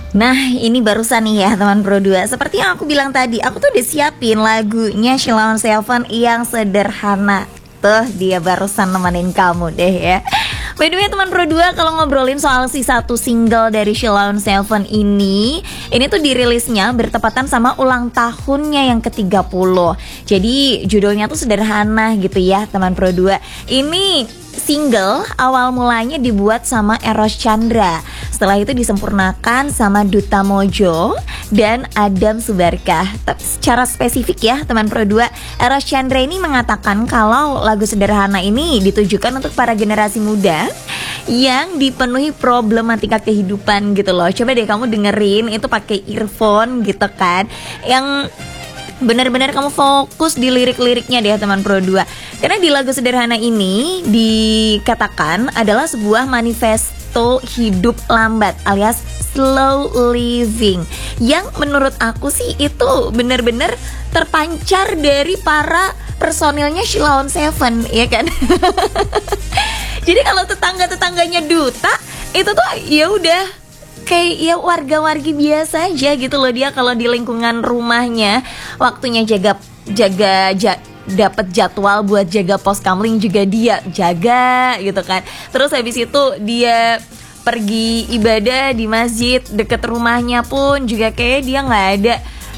Nah, ini barusan nih ya teman Pro 2. Seperti yang aku bilang tadi, aku tuh udah siapin lagunya Sheila on 7 yang sederhana. Tuh, dia barusan nemenin kamu deh ya. By the way teman Pro 2, kalau ngobrolin soal si satu single dari Sheila on 7 ini tuh dirilisnya bertepatan sama ulang tahunnya yang ke-30. Jadi judulnya tuh sederhana gitu ya teman Pro 2. Ini single awal mulanya dibuat sama Eros Chandra. Setelah itu disempurnakan sama Duta Mojo dan Adam Subarkah. Tapi secara spesifik ya teman Pro 2, Eros Chandra ini mengatakan kalau lagu sederhana ini ditujukan untuk para generasi muda yang dipenuhi problematika kehidupan gitu loh. Coba deh kamu dengerin itu pakai earphone gitu kan, yang benar-benar kamu fokus di lirik-liriknya deh teman Pro 2. Karena di lagu sederhana ini dikatakan adalah sebuah manifesto hidup lambat alias slow living, yang menurut aku sih itu benar-benar terpancar dari para personilnya Sheila on 7 ya kan. Jadi kalau tetangga-tetangganya Duta itu tuh ya udah kayak ya warga-wargi biasa aja gitu loh. Dia kalau di lingkungan rumahnya waktunya dapat jadwal buat jaga pos kamling juga dia jaga gitu kan. Terus habis itu dia pergi ibadah di masjid deket rumahnya pun juga kayak dia nggak ada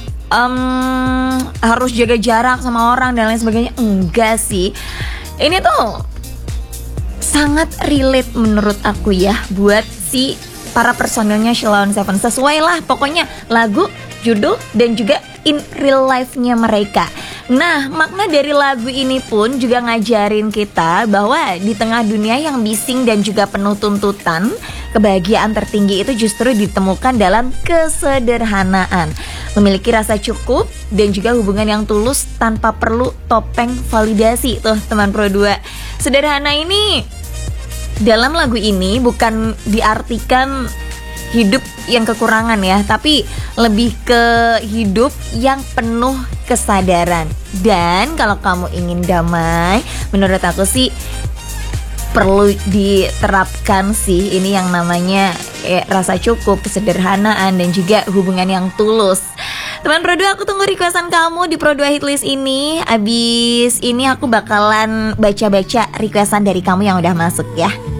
harus jaga jarak sama orang dan lain sebagainya. Enggak sih, ini tuh sangat relate menurut aku ya buat si para personilnya Sheila on 7. Sesuai lah pokoknya lagu, judul, dan juga in real life-nya mereka. Nah, makna dari lagu ini pun juga ngajarin kita bahwa di tengah dunia yang bising dan juga penuh tuntutan, kebahagiaan tertinggi itu justru ditemukan dalam kesederhanaan. Memiliki rasa cukup dan juga hubungan yang tulus tanpa perlu topeng validasi. Tuh teman Pro 2, sederhana ini dalam lagu ini bukan diartikan hidup yang kekurangan ya, tapi lebih ke hidup yang penuh kesadaran. Dan kalau kamu ingin damai, menurut aku sih perlu diterapkan sih ini yang namanya rasa cukup, kesederhanaan, dan juga hubungan yang tulus. Teman Pro 2, aku tunggu requestan kamu di Pro 2 Hitlist ini. Abis ini aku bakalan baca-baca requestan dari kamu yang udah masuk ya.